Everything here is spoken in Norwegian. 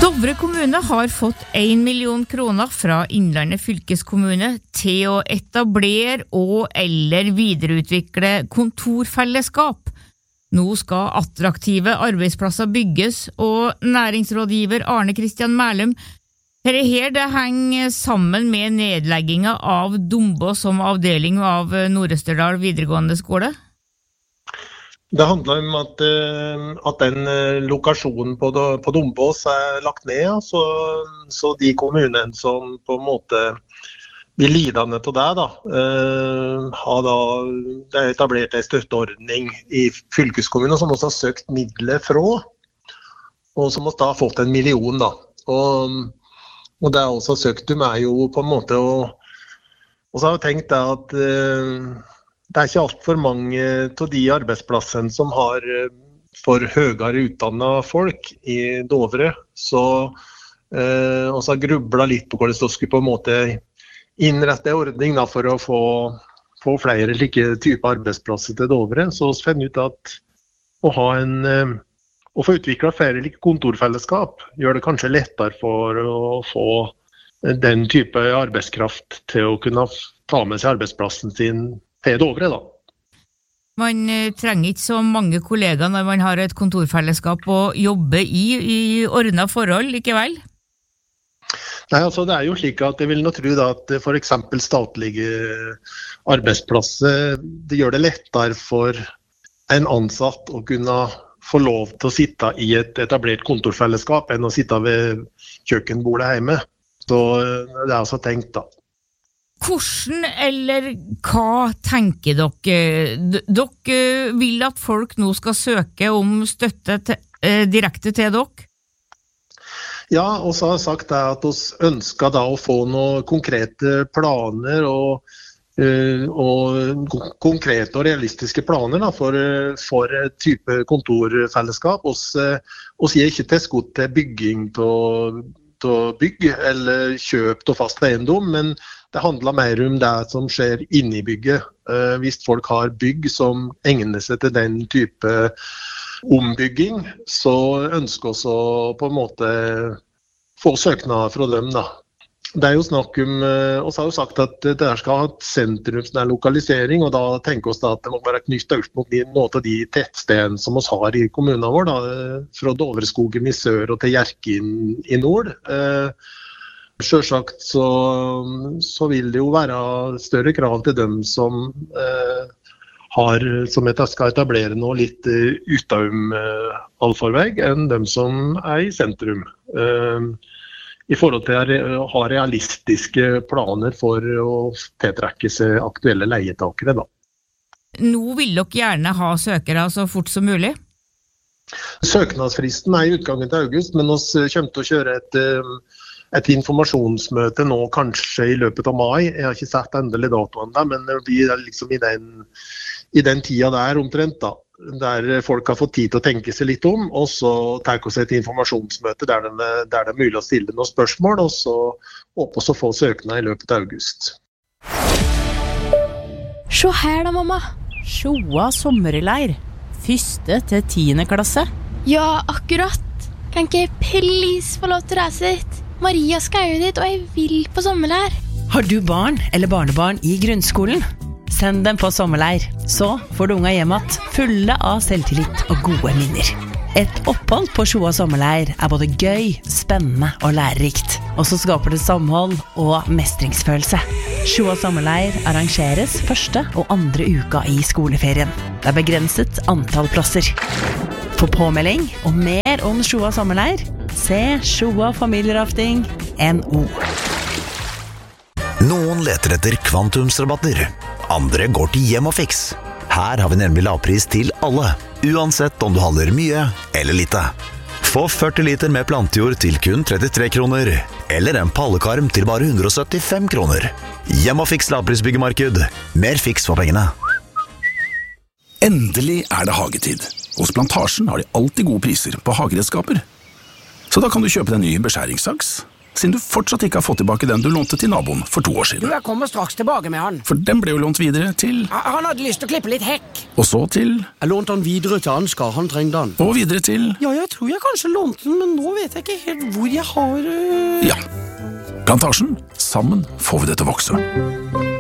Dovre kommune har fått 1 million kroner fra Innlandet fylkeskommune til å etablere og eller videreutvikle kontorfellesskap. Nå skal attraktive arbeidsplasser bygges, og næringsrådgiver Arne Kristian Mælum, her det henger sammen med nedleggingen av Dombås som avdeling av Nord-Østerdal videregående skole? Det handler om at den lokasjonen på Dombås lagt ned, så de kommunene som på en måte blir lidende til det, har det etablert en støtteordning i fylkeskommunen som også har søkt midler fra, og som også har fått 1 million. Og det er også søkt om jo på en måte, og så har jeg tenkt at det ikke alt for mange av de arbeidsplassene som har for høyere utdannet folk i Dovre, så har grublet litt på hvordan det skulle på en måte innrette ordning for å få flere like typer arbeidsplasser til Dovre. Så vi finner ut at å få utviklet flere like kontorfellesskap gjør det kanskje lettere for å få den type arbeidskraft til å kunne ta med seg arbeidsplassen sin til Dovre, Man trenger ikke så mange kollegaer når man har et kontorfellesskap å jobbe i ordnet forhold, likevel? Nei, altså det jo slik at jeg vil nå tro at for eksempel statlige arbeidsplasser, det gjør det lettere for en ansatt å kunne få lov til å sitte i et etablert kontorfellesskap enn å sitte ved kjøkkenbordet hjemme. Så det altså tenkt Hvordan eller hva tenker dere? Dere vil at folk nå skal søke om støtte direkte til dere? Ja, og så har jeg sagt at vi ønsker å få noen konkrete planer og konkrete og realistiske planer for type kontorfellesskap. Vi gir ikke tilskudd til bygging av bygg eller kjøp av fast eiendom, men det handler mer om det som skjer inne i bygget. Hvis folk har bygg som egner seg til den type ombygging, så ønsker vi å på en måte få søknader fra dem. Det jo snakk om, og så har jo sagt at det skal ha et sentrum som lokalisering, og da tenker vi at det må være knyttet opp mot noe av de tettstedene som vi har i kommunen vår, fra Dovreskogen i sør og til Hjerkinn i nord. Selvsagt så vil det jo være større krav til dem som skal etablere noe litt utenom allfarveg enn dem som i sentrum. I forhold til å ha realistiske planer for å tiltrekke seg aktuelle leietakere. Nå vil dere gjerne ha søkere så fort som mulig? Søknadsfristen i utgangen til august, men vi kommer til å kjøre et informasjonsmøte nå kanskje i løpet av mai. Jeg har ikke sett endelig datoen der, men det blir liksom i den tida der omtrent der folk har fått tid til å tenke seg litt om, og så tar vi et informasjonsmøte der det er mulig å stille noen spørsmål, og så håper vi å få søknad i løpet av august. Se her da, mamma. Sjoa sommerleir. 1. til 10. klasse. Ja, akkurat. Kan ikke jeg please få lov til å reise dit? Maria skal jo dit, og jeg vil på sommerleir. Har du barn eller barnebarn i grunnskolen? Send dem på sommerleir, så får du unga hjem att fulle av selvtillit og gode minner. Et opphold på Sjoa sommerleir både gøy, spennende og lærerikt. Og så skaper det samhold og mestringsfølelse. Sjoa sommerleir arrangeres 1. og 2. uka i skoleferien. Det begrenset antall plasser. For påmelding og mer om Sjoa sommerleir, se Sjoa familierafting NO. Noen leter etter kvantumsrabatter. Andre går til Hjemmofix. Her har vi nemlig lavpris til alle, uansett om du handler mye eller lite. Få 40 liter med plantejord til kun 33 kroner, eller en pallekarm til bare 175 kroner. Hjemmofix lavprisbyggemarked. Mer fiks for pengene. Endelig det hagetid. Hos Plantasjen har de alltid gode priser på hageredskaper. Så da kan du kjøpe deg en ny beskjæringssaks, siden du fortsatt ikke har fått tilbake den du lånte til naboen for 2 år siden. Jeg kommer straks tilbake med han. For den ble jo lånt videre til... Han hadde lyst til å klippe litt hekk. Og så til... Jeg lånte han videre til Ansgar, han trengte han. Og videre til... Ja, jeg tror jeg kanskje lånte den, men nå vet jeg ikke helt hvor jeg har... Ja. Plantasjen. Sammen får vi det til å vokse.